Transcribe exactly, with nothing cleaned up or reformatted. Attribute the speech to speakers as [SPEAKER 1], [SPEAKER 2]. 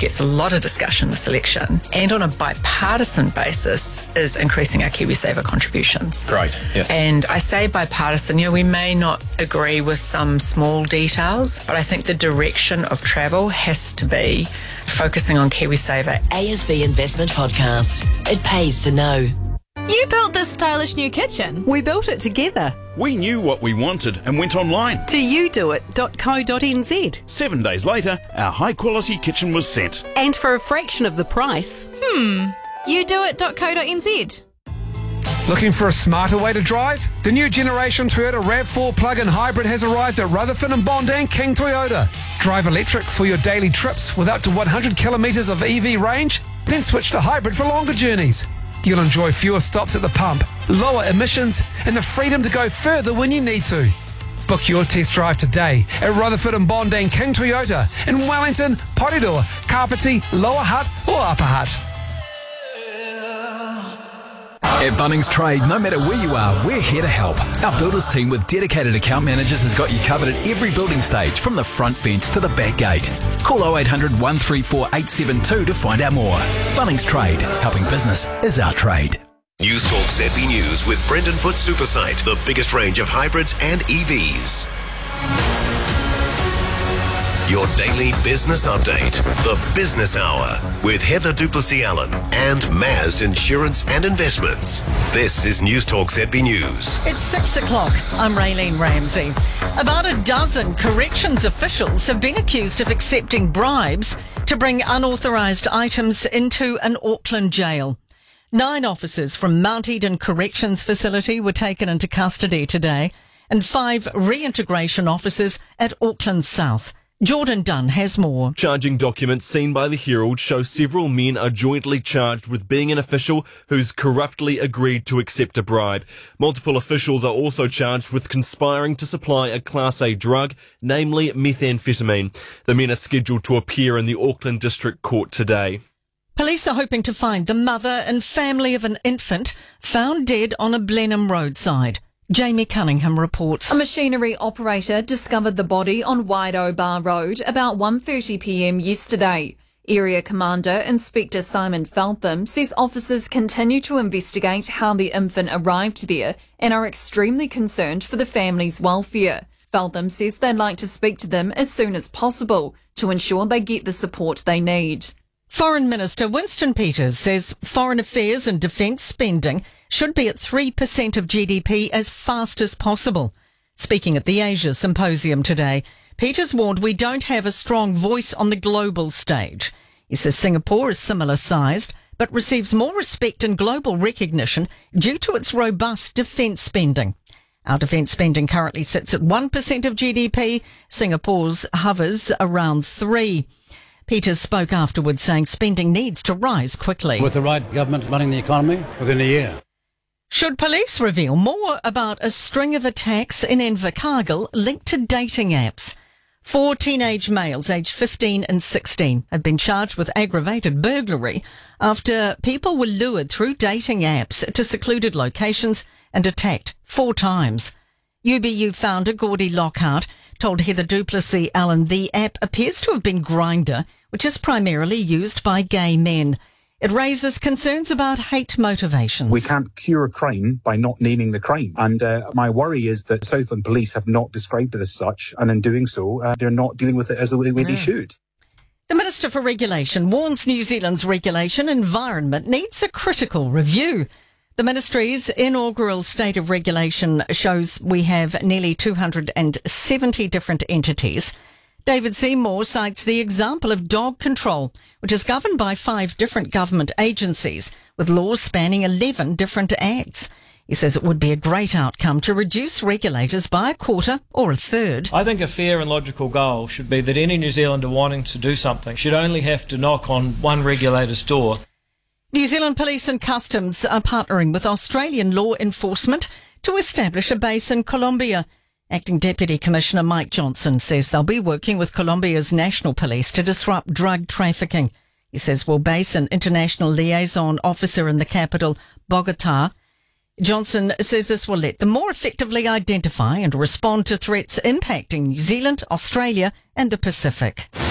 [SPEAKER 1] gets a lot of discussion this election, and on a bipartisan basis, is increasing our KiwiSaver contributions.
[SPEAKER 2] Great. Yeah.
[SPEAKER 1] And I say bipartisan, you know, we may not agree with some small details, but I think the direction of travel has to be focusing on KiwiSaver.
[SPEAKER 3] A S B Investment Podcast. It pays to know.
[SPEAKER 4] You built this stylish new kitchen.
[SPEAKER 5] We built it together.
[SPEAKER 6] We knew what we wanted and went online
[SPEAKER 5] to you do it dot co dot n z.
[SPEAKER 6] Seven days later, our high-quality kitchen was sent.
[SPEAKER 5] And for a fraction of the price.
[SPEAKER 4] Hmm. you do it dot co dot n z.
[SPEAKER 7] Looking for a smarter way to drive? The new generation Toyota RAV four plug-in hybrid has arrived at Rutherford and Bondang King Toyota. Drive electric for your daily trips with up to one hundred kilometres of E V range, then switch to hybrid for longer journeys. You'll enjoy fewer stops at the pump, lower emissions, and the freedom to go further when you need to. Book your test drive today at Rutherford and Bondang King Toyota in Wellington, Porirua, Kapiti, Lower Hutt or Upper Hutt.
[SPEAKER 8] At Bunnings Trade, no matter where you are, we're here to help. Our builders team with dedicated account managers has got you covered at every building stage, from the front fence to the back gate. Call oh eight hundred, one three four, eight seven two to find out more. Bunnings Trade, helping business is our trade.
[SPEAKER 9] News Talk Z B News with Brendan Foot Supersite, the biggest range of hybrids and E Vs. Your daily business update, the Business Hour, with Heather Duplessis-Allen and Maz Insurance and Investments. This is News Talk Z B News.
[SPEAKER 10] It's six o'clock. I'm Raylene Ramsey. About a dozen corrections officials have been accused of accepting bribes to bring unauthorised items into an Auckland jail. Nine officers from Mount Eden Corrections Facility were taken into custody today, and five reintegration officers at Auckland South. Jordan Dunn has more.
[SPEAKER 11] Charging documents seen by the Herald show several men are jointly charged with being an official who's corruptly agreed to accept a bribe. Multiple officials are also charged with conspiring to supply a Class A drug, namely methamphetamine. The men are scheduled to appear in the Auckland District Court today.
[SPEAKER 10] Police are hoping to find the mother and family of an infant found dead on a Blenheim roadside. Jamie Cunningham reports.
[SPEAKER 12] A machinery operator discovered the body on Waido Bar Road about one thirty p m yesterday. Area Commander Inspector Simon Feltham says officers continue to investigate how the infant arrived there and are extremely concerned for the family's welfare. Feltham says they'd like to speak to them as soon as possible to ensure they get the support they need.
[SPEAKER 10] Foreign Minister Winston Peters says foreign affairs and defence spending should be at three percent of G D P as fast as possible. Speaking at the Asia Symposium today, Peters warned we don't have a strong voice on the global stage. He says Singapore is similar sized, but receives more respect and global recognition due to its robust defence spending. Our defence spending currently sits at one percent of G D P. Singapore's hovers around three percent. Peters spoke afterwards, saying spending needs to rise quickly.
[SPEAKER 13] With the right government running the economy within a year.
[SPEAKER 10] Should police reveal more about a string of attacks in Invercargill linked to dating apps? Four teenage males aged fifteen and sixteen have been charged with aggravated burglary after people were lured through dating apps to secluded locations and attacked four times. U B U founder Gordy Lockhart told Heather Duplessis-Allen the app appears to have been Grindr, which is primarily used by gay men. It raises concerns about hate motivations.
[SPEAKER 14] We can't cure a crime by not naming the crime. And uh, my worry is that Southland Police have not described it as such, and in doing so, uh, they're not dealing with it as the way yeah. they should.
[SPEAKER 10] The Minister for Regulation warns New Zealand's regulation environment needs a critical review. The Ministry's inaugural State of Regulation shows we have nearly two hundred seventy different entities. David Seymour cites the example of dog control, which is governed by five different government agencies, with laws spanning eleven different acts. He says it would be a great outcome to reduce regulators by a quarter or a third.
[SPEAKER 15] I think a fair and logical goal should be that any New Zealander wanting to do something should only have to knock on one regulator's door.
[SPEAKER 10] New Zealand Police and Customs are partnering with Australian law enforcement to establish a base in Colombia. Acting Deputy Commissioner Mike Johnson says they'll be working with Colombia's national police to disrupt drug trafficking. He says we'll base an international liaison officer in the capital, Bogota. Johnson says this will let them more effectively identify and respond to threats impacting New Zealand, Australia and the Pacific.